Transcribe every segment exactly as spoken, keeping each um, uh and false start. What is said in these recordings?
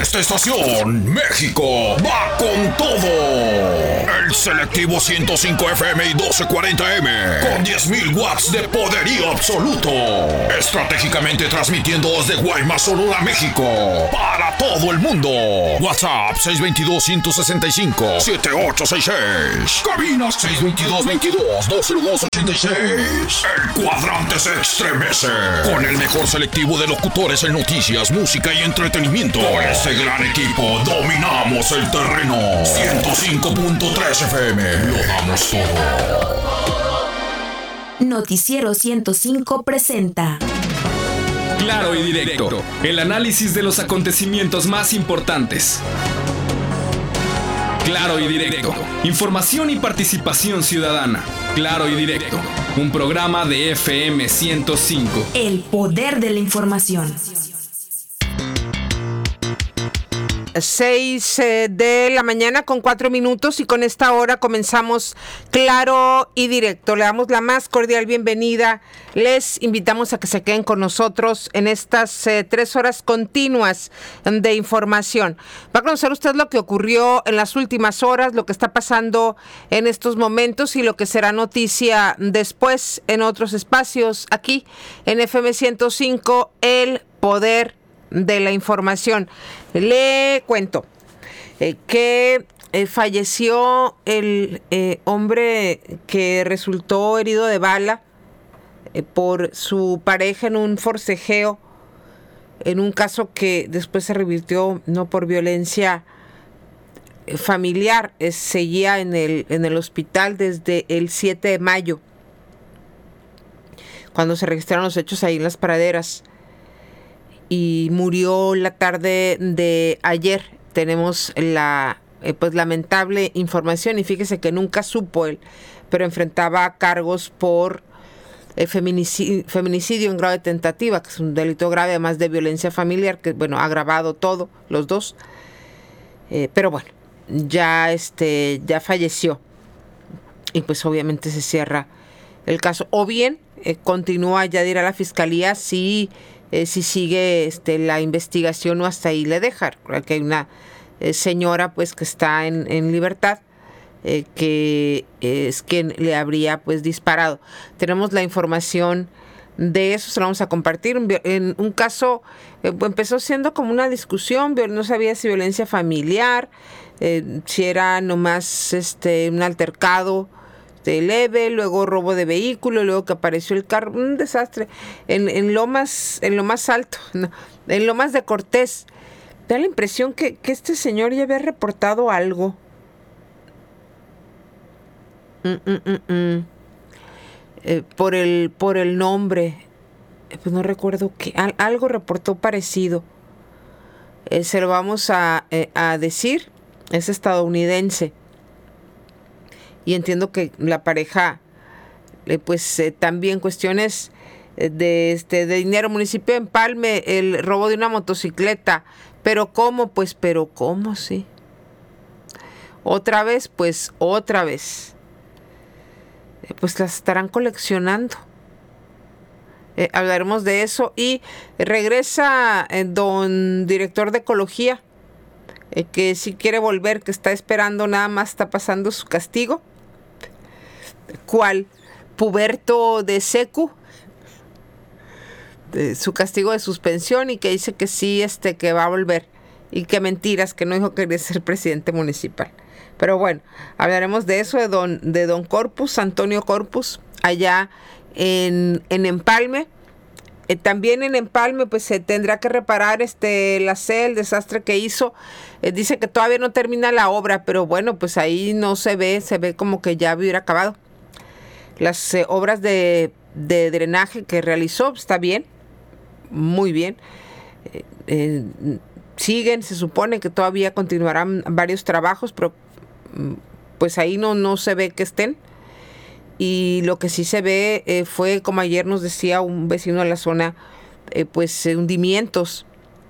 esta estación, México va con todo. El selectivo ciento cinco F M y doce cuarenta M, con diez mil watts de poderío absoluto. Estratégicamente transmitiendo desde Guaymas, Sonora, México, para todo el mundo. WhatsApp seis dos dos, uno seis cinco, siete ocho seis seis. Cabina seis dos dos, veintidós, dos cero dos, ochenta y seis. El cuadrante se estremece con el mejor selectivo de locutores en noticias, música y entretenimiento. Con este gran equipo dominamos el terreno. ciento cinco punto tres F M. Lo damos todo. Noticiero ciento cinco presenta Claro y Directo, el análisis de los acontecimientos más importantes. Claro y Directo, información y participación ciudadana. Claro y Directo, un programa de F M ciento cinco. El poder de la información. Seis de la mañana con cuatro minutos y con esta hora comenzamos Claro y Directo. Le damos la más cordial bienvenida. Les invitamos a que se queden con nosotros en estas eh, tres horas continuas de información. Va a conocer usted lo que ocurrió en las últimas horas, lo que está pasando en estos momentos y lo que será noticia después en otros espacios aquí en F M ciento cinco, El Poder de la Información. Le cuento eh, que eh, falleció el eh, hombre que resultó herido de bala eh, por su pareja en un forcejeo, en un caso que después se revirtió no por violencia eh, familiar, eh, seguía en el, en el hospital desde el siete de mayo, cuando se registraron los hechos ahí en Las Praderas. Y murió la tarde de ayer. Tenemos la eh, pues lamentable información y fíjese que nunca supo él, pero enfrentaba cargos por eh, feminicidio, feminicidio en grado de tentativa, que es un delito grave, además de violencia familiar, que bueno, ha agravado todo, los dos. Eh, pero bueno, ya este, ya falleció. Y pues obviamente se cierra el caso. O bien eh, continúa ya de ir a la fiscalía si Eh, si sigue este, la investigación o hasta ahí le deja. Que hay una eh, señora pues que está en, en libertad, eh, que es quien le habría pues disparado. Tenemos la información de eso, se la vamos a compartir. En un caso eh, empezó siendo como una discusión, no sabía si violencia familiar, eh, si era nomás este, un altercado leve, luego robo de vehículo, luego que apareció el carro, un desastre en, en lo más en lo más alto, no, en lo más de Cortés. Da la impresión que, que este señor ya había reportado algo. Mm, mm, mm, mm. Eh, por el por el nombre, eh, pues no recuerdo qué, al, algo reportó parecido. Eh, se lo vamos a, eh, a decir, es estadounidense. Y entiendo que la pareja, eh, pues eh, también cuestiones de este de dinero. Municipio de Empalme, el robo de una motocicleta. ¿Pero cómo? Pues, ¿pero cómo? Sí. Otra vez, pues, otra vez. Eh, pues las estarán coleccionando. Eh, hablaremos de eso. Y regresa eh, don director de Ecología, eh, que si quiere volver, que está esperando, nada más está pasando su castigo. ¿Cuál? Puberto de Secu, de su castigo de suspensión, y que dice que sí, este, que va a volver, y que mentiras, que no dijo que quería ser presidente municipal. Pero bueno, hablaremos de eso, de don, de don Corpus, Antonio Corpus, allá en, en Empalme. Eh, también en Empalme pues se tendrá que reparar este la C E, el desastre que hizo. Eh, dice que todavía no termina la obra, pero bueno, pues ahí no se ve, se ve como que ya hubiera acabado. Las eh, obras de, de drenaje que realizó, está bien, muy bien. Eh, eh, siguen, se supone que todavía continuarán varios trabajos, pero pues ahí no, no se ve que estén. Y lo que sí se ve eh, fue, como ayer nos decía un vecino de la zona, eh, pues eh, hundimientos,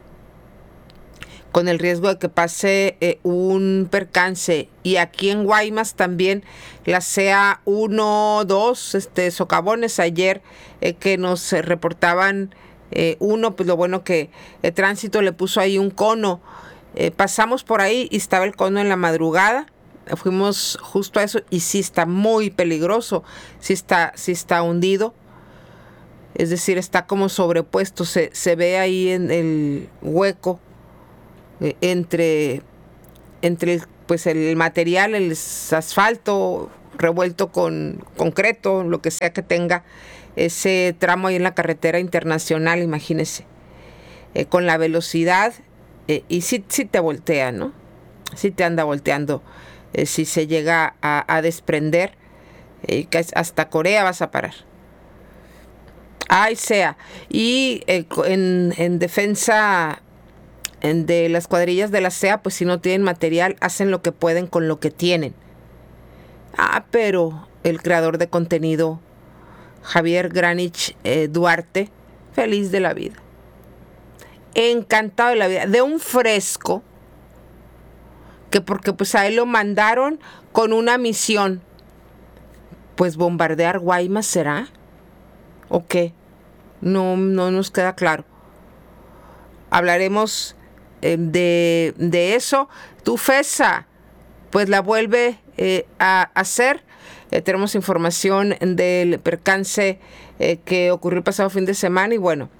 con el riesgo de que pase eh, un percance. Y aquí en Guaymas también la C E A uno, dos este, socavones ayer eh, que nos reportaban eh, uno, pues lo bueno que el tránsito le puso ahí un cono Eh, pasamos por ahí y estaba el cono en la madrugada. Fuimos justo a eso y sí está muy peligroso, sí está, sí está hundido. Es decir, está como sobrepuesto, se, se ve ahí en el hueco eh, entre, entre el, pues el material, el asfalto revuelto con concreto, lo que sea que tenga ese tramo ahí en la carretera internacional, imagínese, eh, con la velocidad eh, y sí, sí te voltea, ¿no? Sí te anda volteando, eh, si se llega a, a desprender, eh, hasta Corea vas a parar. Ay, sea. Y eh, en, en defensa en de las cuadrillas de la C E A, pues si no tienen material, hacen lo que pueden con lo que tienen. Ah, pero el creador de contenido, Javier Granich eh, Duarte, feliz de la vida. Encantado de la vida. De un fresco, que porque pues a él lo mandaron con una misión. Pues bombardear Guaymas, ¿será? ¿O qué? No, no nos queda claro. Hablaremos eh, de, de eso. Tu FESA, pues la vuelve eh, a hacer. Eh, tenemos información del percance eh, que ocurrió el pasado fin de semana y bueno,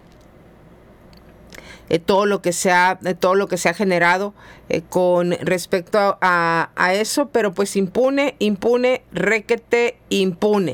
eh, todo lo que se ha, eh, todo lo que se ha generado eh, con respecto a, a eso, pero pues impune, impune, requete, impune.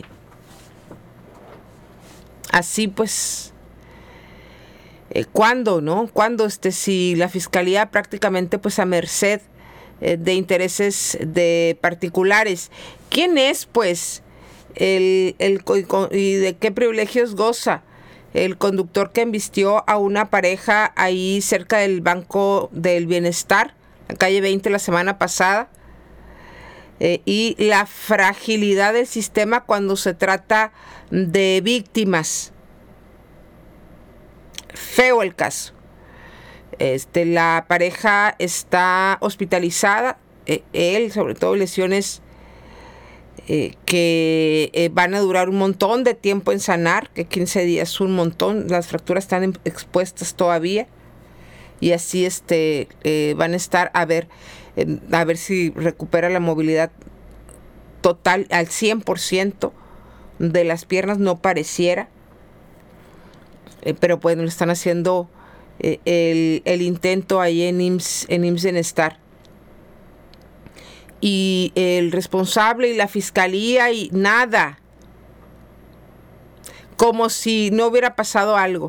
Así pues, eh, ¿cuándo, no? ¿Cuándo este, si la fiscalía prácticamente pues a merced eh, de intereses de particulares? ¿Quién es pues el, el y de qué privilegios goza el conductor que embistió a una pareja ahí cerca del Banco del Bienestar, la calle veinte, la semana pasada? Eh, y la fragilidad del sistema cuando se trata de víctimas. Feo el caso. Este, la pareja está hospitalizada, eh, él sobre todo lesiones eh, que eh, van a durar un montón de tiempo en sanar, que quince días es un montón, las fracturas están en, expuestas todavía y así este eh, van a estar a ver a ver si recupera la movilidad total al cien por ciento de las piernas, no pareciera, eh, pero bueno, le están haciendo eh, el, el intento ahí en I M S S, en I M S S Bienestar. Y el responsable y la fiscalía y nada, como si no hubiera pasado algo.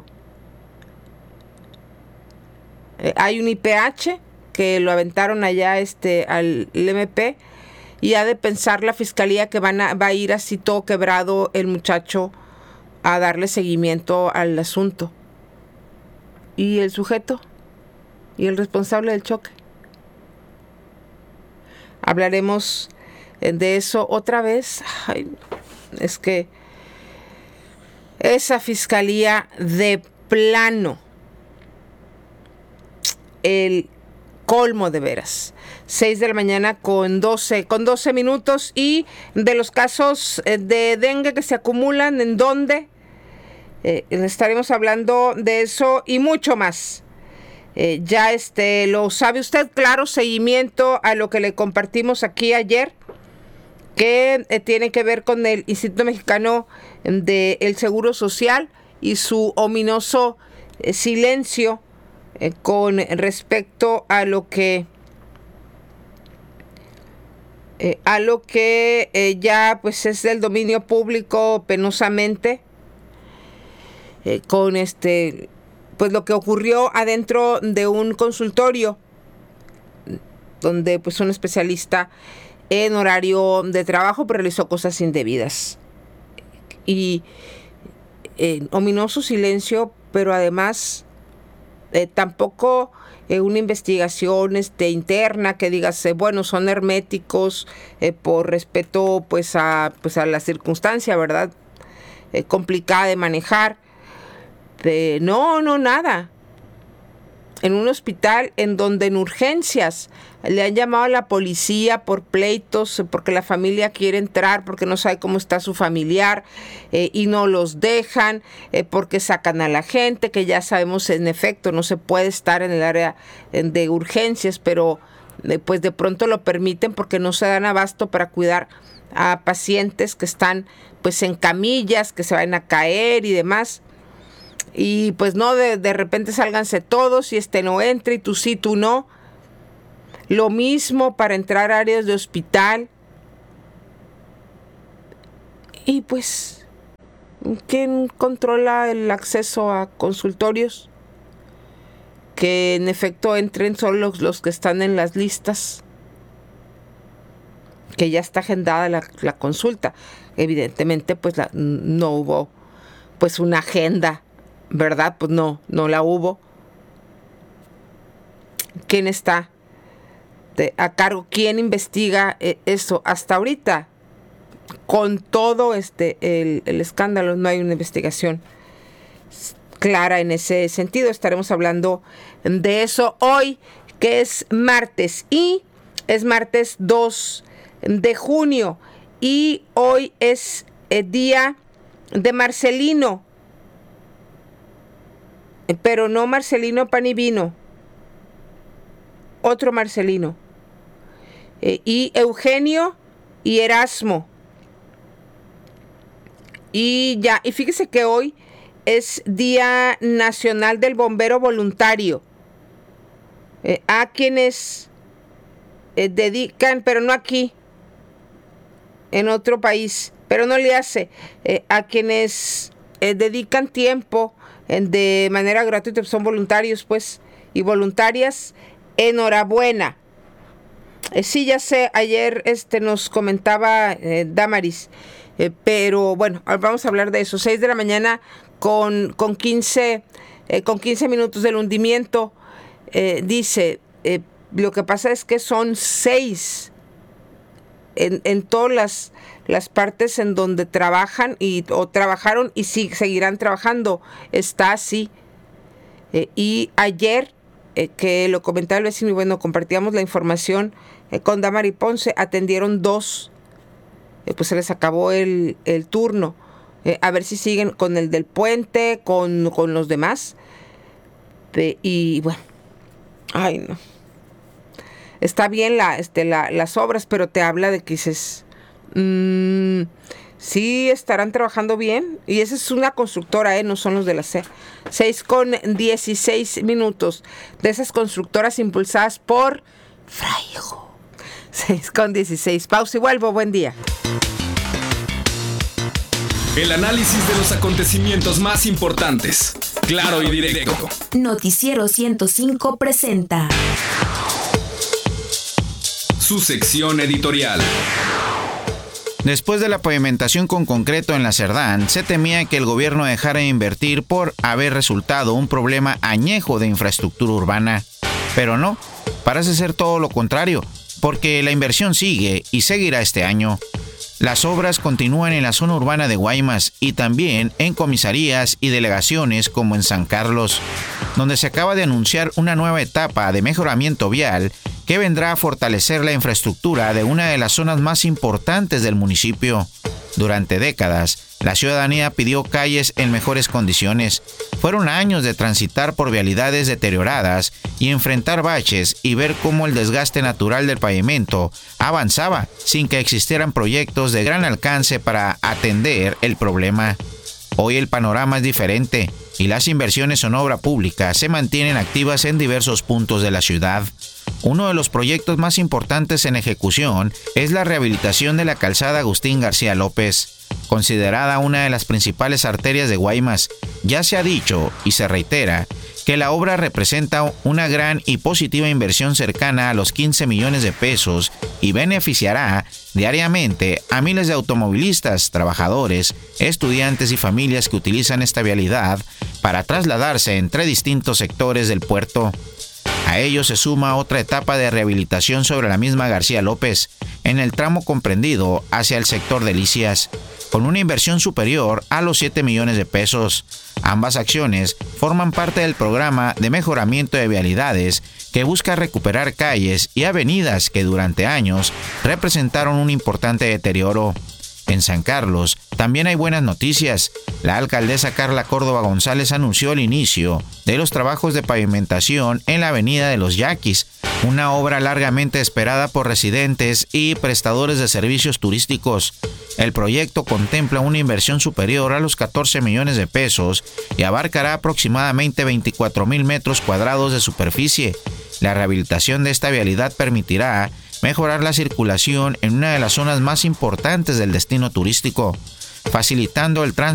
Eh, hay un I P H que lo aventaron allá este, al M P, y ha de pensar la fiscalía que van a, va a ir así todo quebrado el muchacho a darle seguimiento al asunto. ¿Y el sujeto? ¿Y el responsable del choque? Hablaremos de eso otra vez. Ay, es que esa fiscalía de plano, el colmo de veras. seis de la mañana con doce, con doce minutos. Y de los casos de dengue que se acumulan, ¿en dónde? Eh, estaremos hablando de eso y mucho más. Eh, ya este lo sabe usted, claro, seguimiento a lo que le compartimos aquí ayer, que eh, tiene que ver con el Instituto Mexicano del Seguro Social y su ominoso eh, silencio Eh, con respecto a lo que eh, a lo que eh, ya pues es del dominio público penosamente, eh, con este pues lo que ocurrió adentro de un consultorio donde pues un especialista en horario de trabajo pues, realizó cosas indebidas y eh, ominoso silencio, pero además Eh, tampoco eh, una investigación este, interna que digas, eh, bueno, son herméticos eh, por respeto pues a, pues a la circunstancia, ¿verdad? Eh, complicada de manejar. Eh, no, no, nada. en un hospital en donde en urgencias le han llamado a la policía por pleitos, porque la familia quiere entrar, porque no sabe cómo está su familiar eh, y no los dejan, eh, porque sacan a la gente, que ya sabemos en efecto no se puede estar en el área de urgencias, pero eh, pues de pronto lo permiten porque no se dan abasto para cuidar a pacientes que están pues en camillas, que se van a caer y demás. Y pues no, de, de repente sálganse todos y este no entre y tú sí, tú no. Lo mismo para entrar a áreas de hospital. Y pues, ¿quién controla el acceso a consultorios? Que en efecto entren solo los, los que están en las listas. Que ya está agendada la, la consulta. Evidentemente, pues la, no hubo pues una agenda, ¿verdad? Pues no, no la hubo. ¿Quién está de, a cargo? ¿Quién investiga eh, eso? Hasta ahorita, con todo este el, el escándalo, no hay una investigación clara en ese sentido. Estaremos hablando de eso hoy, que es martes, y es martes dos de junio, y hoy es el día de Marcelino, pero no Marcelino Pan y Vino, otro Marcelino, eh, y Eugenio y Erasmo. Y ya, y fíjese que hoy es Día Nacional del Bombero Voluntario, eh, a quienes eh, dedican, pero no aquí, en otro país, pero no le hace, eh, a quienes eh, dedican tiempo eh, de manera gratuita, son voluntarios pues y voluntarias, enhorabuena. Eh, sí, ya sé, ayer este, nos comentaba eh, Damaris, eh, pero bueno, vamos a hablar de eso. seis de la mañana con, con, quince, eh, con quince minutos del hundimiento, eh, dice, eh, lo que pasa es que son seis En, en todas las, las partes en donde trabajan y, o trabajaron y sí, seguirán trabajando, está así. Eh, y ayer, eh, que lo comentaba el vecino y bueno, compartíamos la información eh, con Damari Ponce, atendieron dos, eh, pues se les acabó el, el turno. Eh, a ver si siguen con el del puente, con, con los demás. Eh, y bueno, ay no. Está bien la, este, la, las obras, pero te habla de que dices, mmm, sí estarán trabajando bien. Y esa es una constructora, ¿eh? No son los de la C. seis con dieciséis minutos. De esas constructoras impulsadas por Fraijo. seis con dieciséis. Pausa y vuelvo. Buen día. El análisis de los acontecimientos más importantes. Claro y directo. Noticiero ciento cinco presenta su sección editorial. Después de la pavimentación con concreto en la Cerdán, se temía que el gobierno dejara de invertir por haber resultado un problema añejo de infraestructura urbana. Pero no, parece ser todo lo contrario, porque la inversión sigue y seguirá este año. Las obras continúan en la zona urbana de Guaymas y también en comisarías y delegaciones como en San Carlos, donde se acaba de anunciar una nueva etapa de mejoramiento vial que vendrá a fortalecer la infraestructura de una de las zonas más importantes del municipio. Durante décadas, la ciudadanía pidió calles en mejores condiciones. Fueron años de transitar por vialidades deterioradas y enfrentar baches y ver cómo el desgaste natural del pavimento avanzaba sin que existieran proyectos de gran alcance para atender el problema. Hoy el panorama es diferente y las inversiones en obra pública se mantienen activas en diversos puntos de la ciudad. Uno de los proyectos más importantes en ejecución es la rehabilitación de la calzada Agustín García López, considerada una de las principales arterias de Guaymas. Ya se ha dicho y se reitera que la obra representa una gran y positiva inversión cercana a los quince millones de pesos y beneficiará diariamente a miles de automovilistas, trabajadores, estudiantes y familias que utilizan esta vialidad para trasladarse entre distintos sectores del puerto. A ello se suma otra etapa de rehabilitación sobre la misma García López, en el tramo comprendido hacia el sector Delicias, con una inversión superior a los siete millones de pesos. Ambas acciones forman parte del programa de mejoramiento de vialidades que busca recuperar calles y avenidas que durante años representaron un importante deterioro. En San Carlos también hay buenas noticias. La alcaldesa Carla Córdoba González anunció el inicio de los trabajos de pavimentación en la avenida de los Yaquis, una obra largamente esperada por residentes y prestadores de servicios turísticos. El proyecto contempla una inversión superior a los catorce millones de pesos y abarcará aproximadamente veinticuatro mil metros cuadrados de superficie. La rehabilitación de esta vialidad permitirá mejorar la circulación en una de las zonas más importantes del destino turístico, facilitando el tránsito